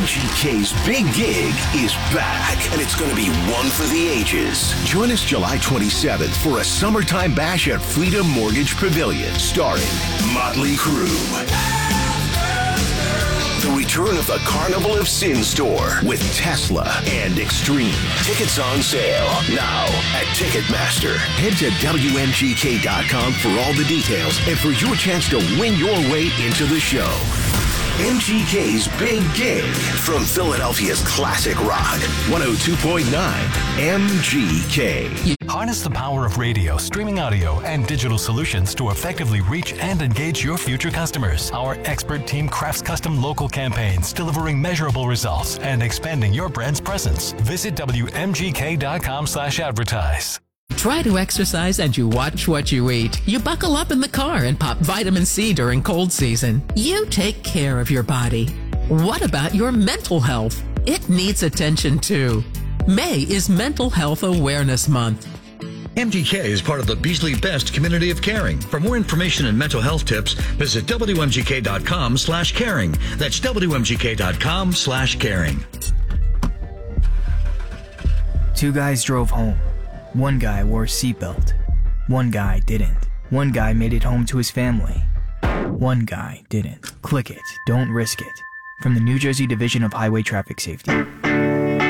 WMGK's Big Gig is back, and it's going to be one for the ages. Join us July 27th for a summertime bash at Freedom Mortgage Pavilion, starring Motley Crue. The return of the Carnival of Sin Store with Tesla and Extreme. Tickets on sale now at Ticketmaster. Head to WMGK.com for all the details and for your chance to win your way into the show. MGK's Big Gig from Philadelphia's classic rock. 102.9 MGK. Harness the power of radio, streaming audio, and digital solutions to effectively reach and engage your future customers. Our expert team crafts custom local campaigns, delivering measurable results and expanding your brand's presence. Visit WMGK.com/advertise. Try to exercise and you watch what you eat. You buckle up in the car and pop vitamin C during cold season. You take care of your body. What about your mental health? It needs attention too. May is Mental Health Awareness Month. MGK is part of the Beasley Best community of caring. For more information and mental health tips, visit WMGK.com/caring. That's WMGK.com/caring. Two guys drove home. One guy wore a seatbelt. One guy didn't. One guy made it home to his family. One guy didn't. Click it. Don't risk it. From the New Jersey Division of Highway Traffic Safety.